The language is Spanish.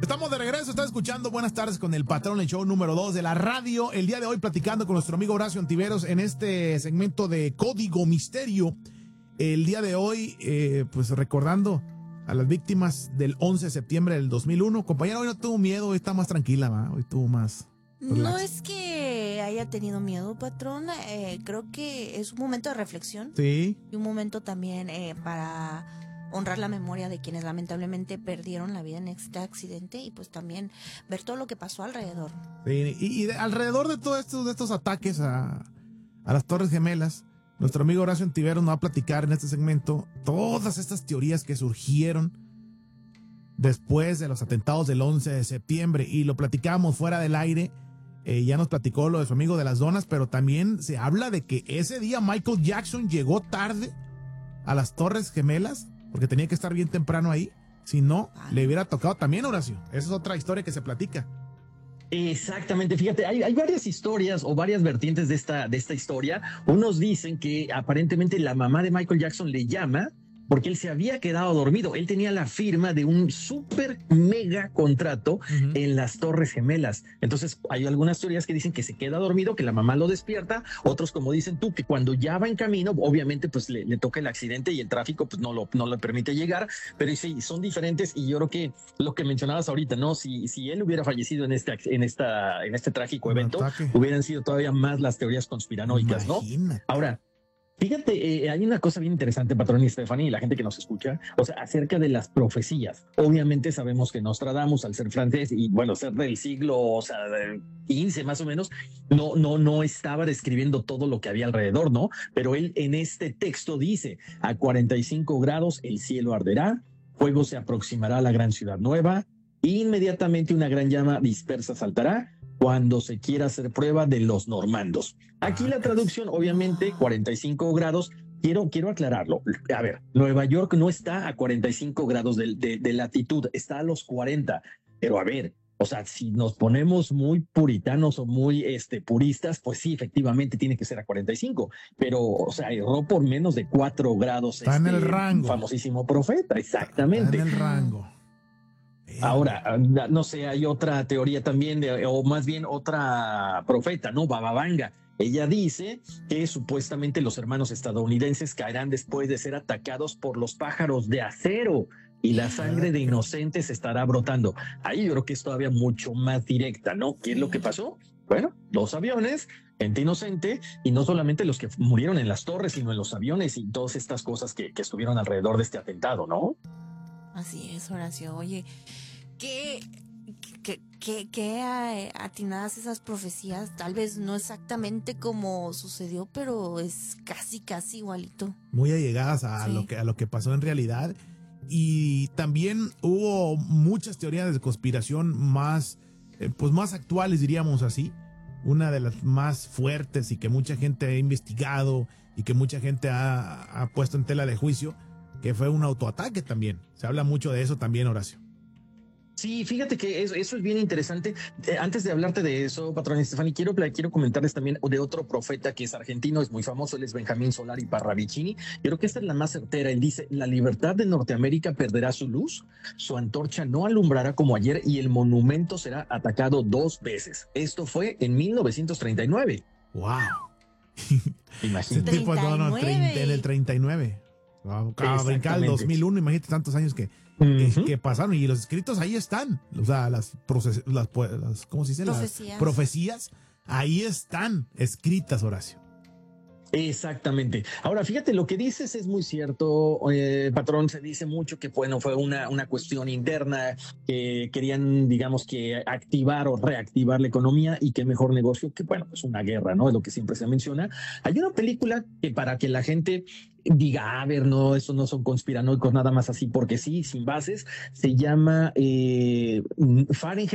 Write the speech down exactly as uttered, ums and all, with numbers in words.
Estamos de regreso, está escuchando Buenas tardes con el patrón, el show número dos de la radio. El día de hoy platicando con nuestro amigo Horacio Ontiveros en este segmento de Código Misterio. El día de hoy, eh, pues recordando a las víctimas del once de septiembre del dos mil uno. Compañero, hoy no tuvo miedo, hoy está más tranquila, ¿va? Hoy tuvo más relax. No es que haya tenido miedo, patrón. Eh, creo que es un momento de reflexión. Sí. Y un momento también eh, para honrar la memoria de quienes lamentablemente perdieron la vida en este accidente y pues también ver todo lo que pasó alrededor. Sí, y, y de, alrededor de todos estos, de estos ataques a, a las Torres Gemelas, nuestro amigo Horacio Ontiveros nos va a platicar en este segmento todas estas teorías que surgieron después de los atentados del once de septiembre, y lo platicamos fuera del aire. Eh, ya nos platicó lo de su amigo de las donas, pero también se habla de que ese día Michael Jackson llegó tarde a las Torres Gemelas porque tenía que estar bien temprano ahí. Si no, le hubiera tocado también, Horacio. Esa es otra historia que se platica. Exactamente, fíjate, hay, hay varias historias o varias vertientes de esta, de esta historia. Unos dicen que aparentemente la mamá de Michael Jackson le llama porque él se había quedado dormido. Él tenía la firma de un súper mega contrato uh-huh. en las Torres Gemelas. Entonces hay algunas teorías que dicen que se queda dormido, que la mamá lo despierta. Otros, como dicen tú, que cuando ya va en camino, obviamente pues le, le toca el accidente y el tráfico pues no lo, no le permite llegar. Pero sí, son diferentes, y yo creo que lo que mencionabas ahorita, ¿no? Si, si él hubiera fallecido en este, en esta, en este trágico un evento, ataque. Hubieran sido todavía más las teorías conspiranoicas, Imagina. ¿no? Ahora, fíjate, eh, hay una cosa bien interesante, patrón y Stephanie, y la gente que nos escucha, o sea, acerca de las profecías. Obviamente sabemos que Nostradamus, al ser francés y bueno, ser del siglo, o sea, del quince más o menos, no, no, no estaba describiendo todo lo que había alrededor, ¿no? Pero él en este texto dice: a cuarenta y cinco grados el cielo arderá, fuego se aproximará a la gran ciudad nueva, inmediatamente una gran llama dispersa saltará cuando se quiera hacer prueba de los normandos. Aquí la traducción, obviamente, cuarenta y cinco grados. Quiero, quiero aclararlo. A ver, Nueva York no está a cuarenta y cinco grados de, de, de latitud, está a los cuarenta. Pero a ver, o sea, si nos ponemos muy puritanos o muy este, puristas, pues sí, efectivamente tiene que ser a cuarenta y cinco. Pero, o sea, erró por menos de cuatro grados. Está este, en el rango. Famosísimo profeta, exactamente. Está en el rango. Ahora, no sé, hay otra teoría también, de, o más bien otra profeta, ¿no? Baba Vanga. Ella dice que supuestamente los hermanos estadounidenses caerán después de ser atacados por los pájaros de acero y la sangre de inocentes estará brotando. Ahí yo creo que es todavía mucho más directa, ¿no? ¿Qué es lo que pasó? Bueno, dos aviones, gente inocente, y no solamente los que murieron en las torres, sino en los aviones y todas estas cosas que, que estuvieron alrededor de este atentado, ¿no? Así es, Horacio. Oye, qué, qué, qué, qué atinadas esas profecías. Tal vez no exactamente como sucedió, pero es casi, casi igualito. Muy allegadas a, sí. lo, que, a lo que pasó en realidad. Y también hubo muchas teorías de conspiración más, eh, pues más actuales, diríamos así. Una de las más fuertes y que mucha gente ha investigado y que mucha gente ha, ha puesto en tela de juicio, que fue un autoataque también. Se habla mucho de eso también, Horacio. Sí, fíjate que eso, eso es bien interesante. Eh, antes de hablarte de eso, patrón Stephanie, quiero, quiero comentarles también de otro profeta que es argentino, es muy famoso, él es Benjamín Solari Parravicini. Yo creo que esta es la más certera. Él dice: la libertad de Norteamérica perderá su luz, su antorcha no alumbrará como ayer y el monumento será atacado dos veces. Esto fue en mil novecientos treinta y nueve. ¡Wow! Imagínate. Tipo, no, no, treinta, en el treinta y nueve. Acaba de brincar el dos mil uno, imagínate tantos años que, uh-huh. que, que pasaron, y los escritos ahí están, o sea, las, proces, las, las ¿cómo se dice? Profecías. Las profecías ahí están escritas, Horacio. Exactamente. Ahora, fíjate, lo que dices es muy cierto, eh, patrón. Se dice mucho que, bueno, fue una, una cuestión interna, que querían, digamos, que activar o reactivar la economía, y qué mejor negocio que, bueno, pues una guerra, ¿no? Es lo que siempre se menciona. Hay una película que, para que la gente diga: a ver, no, eso no son conspiranoicos, nada más así porque sí, sin bases, se llama eh, Fahrenheit